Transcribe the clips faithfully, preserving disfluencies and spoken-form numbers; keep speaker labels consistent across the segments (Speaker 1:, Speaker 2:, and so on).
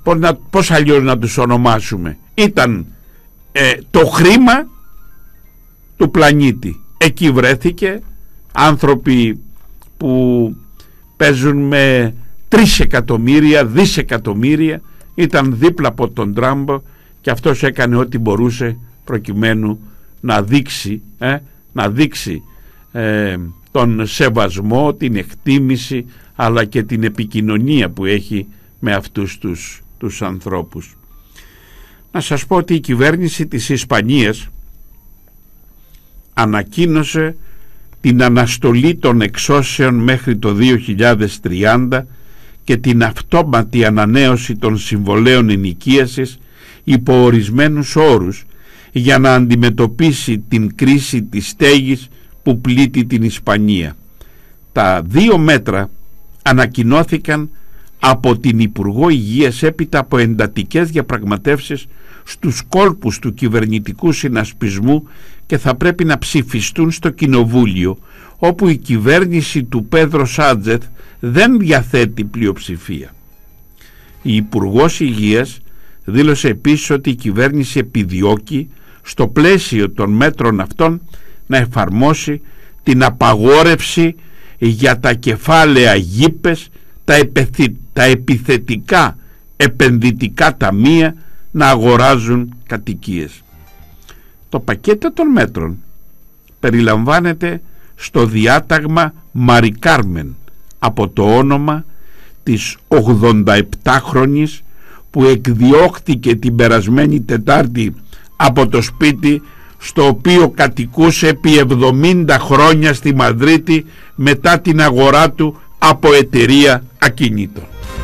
Speaker 1: πώς, να, πώς αλλιώς να τους ονομάσουμε, ήταν ε, το χρήμα του πλανήτη. Εκεί βρέθηκε άνθρωποι που παίζουν με τρεις εκατομμύρια, δισεκατομμύρια, ήταν δίπλα από τον Τραμπ και αυτός έκανε ό,τι μπορούσε προκειμένου να δείξει, ε, να δείξει ε, τον σεβασμό, την εκτίμηση αλλά και την επικοινωνία που έχει με αυτούς τους, τους ανθρώπους. Να σας πω ότι η κυβέρνηση της Ισπανίας ανακοίνωσε την αναστολή των εξώσεων μέχρι το δύο χιλιάδες τριάντα και την αυτόματη ανανέωση των συμβολέων ενοικίασης υπό ορισμένους όρους για να αντιμετωπίσει την κρίση της στέγης που πλήττει την Ισπανία. Τα δύο μέτρα ανακοινώθηκαν από την Υπουργό Υγείας έπειτα από εντατικές διαπραγματεύσεις στους κόλπους του κυβερνητικού συνασπισμού και θα πρέπει να ψηφιστούν στο Κοινοβούλιο, όπου η κυβέρνηση του Πέδρο Σάντζεθ δεν διαθέτει πλειοψηφία. Η Υπουργός Υγείας δήλωσε επίσης ότι η κυβέρνηση επιδιώκει στο πλαίσιο των μέτρων αυτών να εφαρμόσει την απαγόρευση για τα κεφάλαια γήπες, τα, επιθυ... τα επιθετικά επενδυτικά ταμεία να αγοράζουν κατοικίες. Το πακέτο των μέτρων περιλαμβάνεται στο διάταγμα Μαρι Κάρμεν, από το όνομα της ογδονταεπτάχρονης που εκδιώχθηκε την περασμένη Τετάρτη από το σπίτι στο οποίο κατοικούσε επί εβδομήντα χρόνια στη Μαδρίτη μετά την αγορά του από εταιρεία ακινήτων.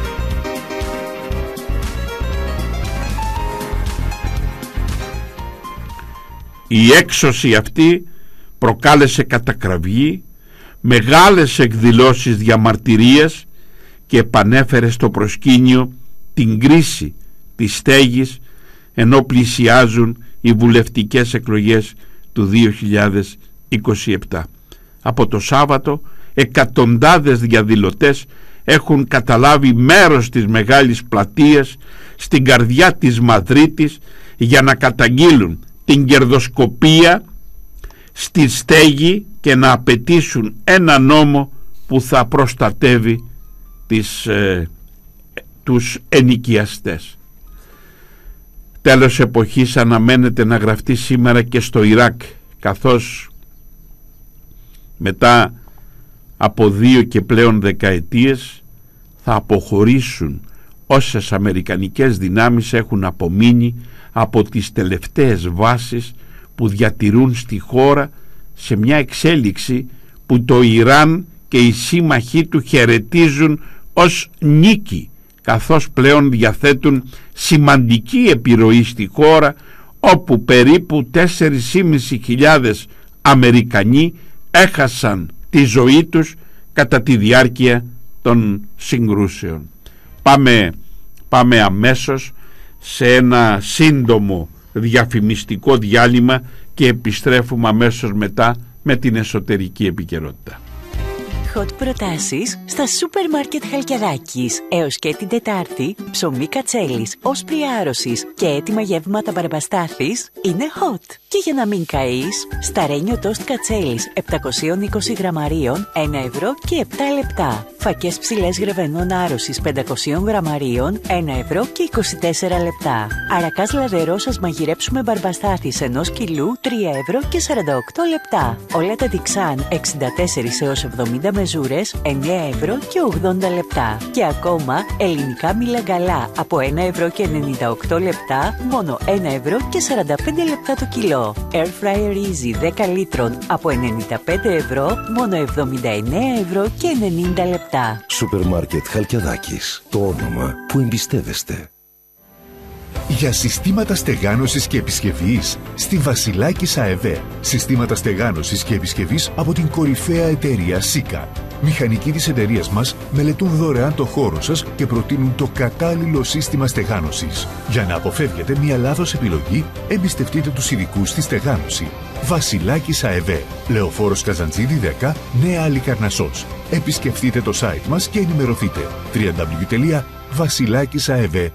Speaker 1: Η έξωση αυτή προκάλεσε κατακραυγή, μεγάλες εκδηλώσεις διαμαρτυρίας και επανέφερε στο προσκήνιο την κρίση της στέγης ενώ πλησιάζουν οι βουλευτικές εκλογές του δύο χιλιάδες είκοσι επτά. Από το Σάββατο εκατοντάδες διαδηλωτές έχουν καταλάβει μέρος της μεγάλης πλατείας στην καρδιά της Μαδρίτης για να καταγγείλουν την κερδοσκοπία στη στέγη και να απαιτήσουν ένα νόμο που θα προστατεύει τις, ε, τους ενοικιαστές. Τέλος εποχής αναμένεται να γραφτεί σήμερα και στο Ιράκ, καθώς μετά από δύο και πλέον δεκαετίες θα αποχωρήσουν όσες αμερικανικές δυνάμεις έχουν απομείνει από τις τελευταίες βάσεις που διατηρούν στη χώρα, σε μια εξέλιξη που το Ιράν και οι σύμμαχοί του χαιρετίζουν ως νίκη, καθώς πλέον διαθέτουν σημαντική επιρροή στη χώρα, όπου περίπου τέσσερις χιλιάδες πεντακόσιοι Αμερικανοί έχασαν τη ζωή τους κατά τη διάρκεια των συγκρούσεων. Πάμε, πάμε αμέσως σε ένα σύντομο διαφημιστικό διάλειμμα και επιστρέφουμε αμέσως μετά με την εσωτερική επικαιρότητα.
Speaker 2: Hot προτάσεις στα σούπερ μάρκετ Χαλκιαδάκης. Έως και την Τετάρτη, ψωμί κατσέλης, όσπρι άρρωσης και έτοιμα γεύματα Μπαρμπαστάθης είναι hot. Και για να μην καείς, σταρένιο τόστ κατσέλης επτακόσια είκοσι γραμμαρίων, ένα ευρώ και επτά λεπτά. Φακές ψηλές γρεβενών άρρωσης πεντακόσια γραμμαρίων, ένα ευρώ και είκοσι τέσσερα λεπτά. Αρακάς λαδερό σας μαγειρέψουμε Μπαρμπαστάθης ενός κιλού, τρία ευρώ και σαράντα οκτώ λεπτά. Όλα τα τιξάν εξήντα τέσσερα έως εβδομήντα μεζούρες, εννέα ευρώ και ογδόντα λεπτά. Και ακόμα ελληνικά μιλαγκαλά από ένα ευρώ και ενενήντα οκτώ λεπτά, μόνο ένα ευρώ και σαράντα πέντε λεπτά το κιλό. Air Fryer Easy δέκα λίτρων από ενενήντα πέντε ευρώ, μόνο εβδομήντα εννέα ευρώ και ενενήντα λεπτά.
Speaker 3: Σούπερ μάρκετ Χαλκιαδάκης. Το όνομα που εμπιστεύεστε.
Speaker 4: Για συστήματα στεγάνωσης και επισκευής στη Βασιλάκης ΑΕΒ. Συστήματα στεγάνωσης και επισκευής από την κορυφαία εταιρεία Σίκα. Μηχανικοί της εταιρείας μας μελετούν δωρεάν το χώρο σας και προτείνουν το κατάλληλο σύστημα στεγάνωσης. Για να αποφεύγετε μια λάθος επιλογή, εμπιστευτείτε τους ειδικούς στη στεγάνωση. Βασιλάκης ΑΕΒ. Λεωφόρος Καζαντζίδη δέκα, Νέα Αλικαρνασσός. Επισκεφτείτε το site μας και ενημερωθείτε. double-u double-u double-u τελεία βασιλάκης αεβ